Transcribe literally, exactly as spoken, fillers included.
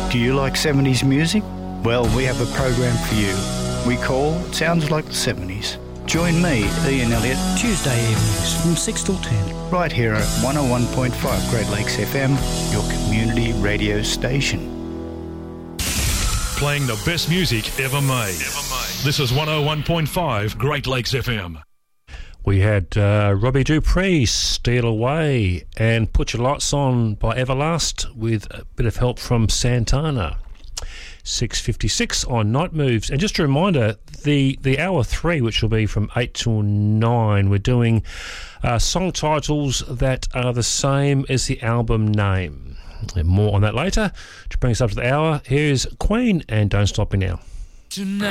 Do you like seventies music? Well, we have a program for you. We call Sounds Like the seventies. Join me, Ian Elliott, Tuesday evenings from six till ten. right here at one oh one point five Great Lakes F M, your community radio station. Playing the best music ever made. Ever made. This is one oh one point five Great Lakes F M. We had uh, Robbie Dupree, Steal Away, and Put Your Lights On by Everlast with a bit of help from Santana. six fifty-six on Night Moves. And just a reminder, the, the hour three, which will be from eight till nine, we're doing uh, song titles that are the same as the album name. And more on that later. To bring us up to the hour, here's Queen and Don't Stop Me Now. Tonight.